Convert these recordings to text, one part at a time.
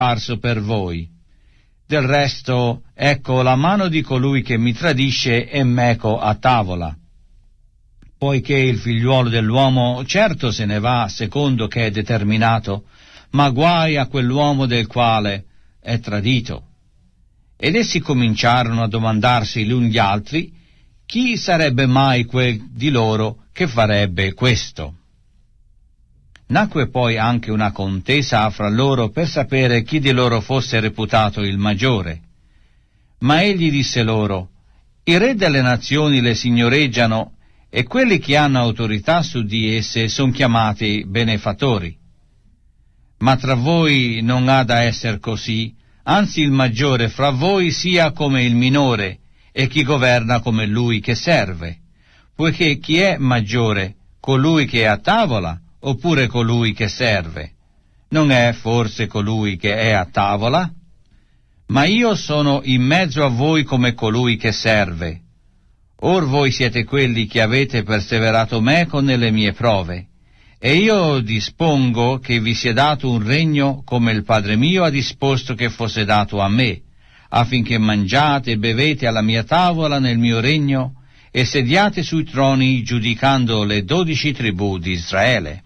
parso per voi. Del resto, ecco, la mano di colui che mi tradisce è meco a tavola. Poiché il figliuolo dell'uomo certo se ne va secondo che è determinato, ma guai a quell'uomo del quale è tradito. Ed essi cominciarono a domandarsi l'un gli altri chi sarebbe mai quel di loro che farebbe questo. Nacque poi anche una contesa fra loro per sapere chi di loro fosse reputato il maggiore. Ma egli disse loro: i re delle nazioni le signoreggiano, e quelli che hanno autorità su di esse sono chiamati benefattori. Ma tra voi non ha da essere così, anzi il maggiore fra voi sia come il minore, e chi governa come lui che serve. Poiché chi è maggiore, colui che è a tavola, oppure colui che serve? Non è forse colui che è a tavola? Ma io sono in mezzo a voi come colui che serve. Or voi siete quelli che avete perseverato meco nelle mie prove, e io dispongo che vi sia dato un regno come il Padre mio ha disposto che fosse dato a me, affinché mangiate e bevete alla mia tavola nel mio regno, e sediate sui troni giudicando le 12 tribù di Israele.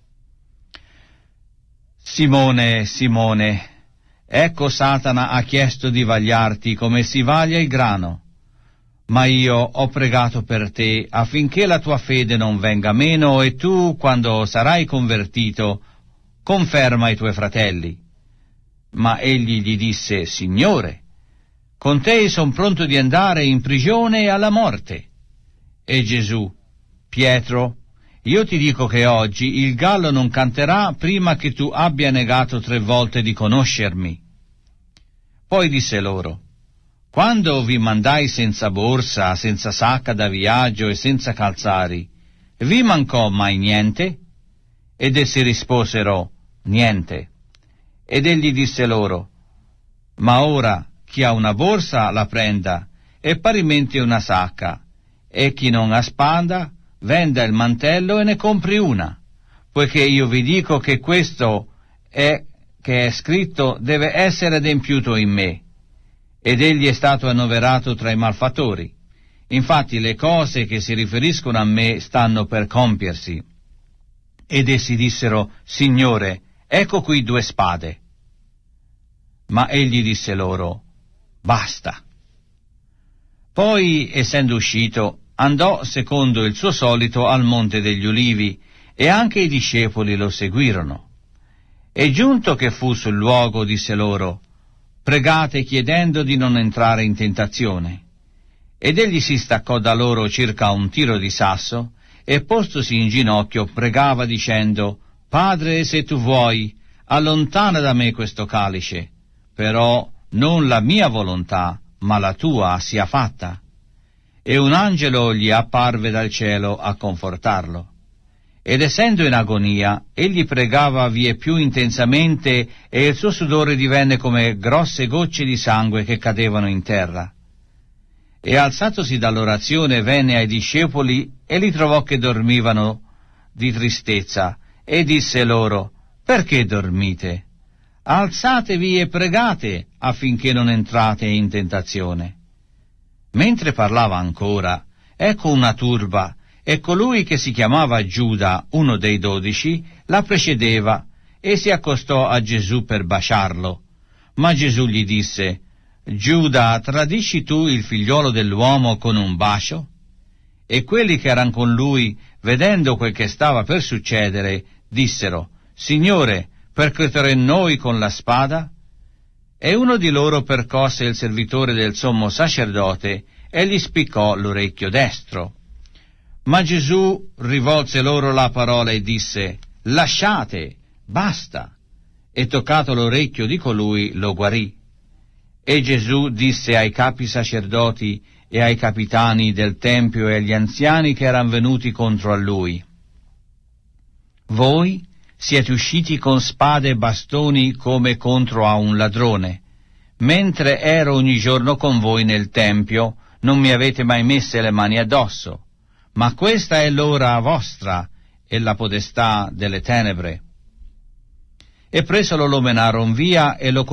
Simone, Simone, ecco Satana ha chiesto di vagliarti come si vaglia il grano. Ma io ho pregato per te affinché la tua fede non venga meno, e tu, quando sarai convertito, conferma i tuoi fratelli. Ma egli gli disse: Signore, con te son pronto di andare in prigione e alla morte. E Gesù: Pietro, io ti dico che oggi il gallo non canterà prima che tu abbia negato 3 volte di conoscermi. Poi disse loro: quando vi mandai senza borsa, senza sacca da viaggio e senza calzari, vi mancò mai niente? Ed essi risposero: niente. Ed egli disse loro: ma ora chi ha una borsa la prenda, e parimenti una sacca, e chi non ha spada venda il mantello e ne compri una, poiché io vi dico che questo che è scritto deve essere adempiuto in me. Ed egli è stato annoverato tra i malfattori. Infatti le cose che si riferiscono a me stanno per compiersi. Ed essi dissero: Signore, ecco qui 2 spade. Ma egli disse loro: basta. Poi, essendo uscito, andò secondo il suo solito al Monte degli Ulivi, e anche i discepoli lo seguirono. E giunto che fu sul luogo, disse loro: pregate chiedendo di non entrare in tentazione. Ed egli si staccò da loro circa un tiro di sasso, e postosi in ginocchio pregava dicendo: Padre, se tu vuoi, allontana da me questo calice, però non la mia volontà, ma la tua sia fatta. E un angelo gli apparve dal cielo a confortarlo. Ed essendo in agonia, egli pregava vie più intensamente, e il suo sudore divenne come grosse gocce di sangue che cadevano in terra. E alzatosi dall'orazione venne ai discepoli e li trovò che dormivano di tristezza, e disse loro: perché dormite? Alzatevi e pregate affinché non entrate in tentazione. Mentre parlava ancora, ecco una turba, e colui che si chiamava Giuda, uno dei 12, la precedeva, e si accostò a Gesù per baciarlo. Ma Gesù gli disse: Giuda, tradisci tu il figliolo dell'uomo con un bacio? E quelli che erano con lui, vedendo quel che stava per succedere, dissero: Signore, percuotere noi con la spada? E uno di loro percosse il servitore del sommo sacerdote e gli spiccò l'orecchio destro. Ma Gesù rivolse loro la parola e disse: lasciate, basta. E toccato l'orecchio di colui lo guarì. E Gesù disse ai capi sacerdoti e ai capitani del tempio e agli anziani che erano venuti contro a lui: voi siete usciti con spade e bastoni come contro a un ladrone. Mentre ero ogni giorno con voi nel tempio, non mi avete mai messe le mani addosso. Ma questa è l'ora vostra e la potestà delle tenebre. e presolo lo menaron via e lo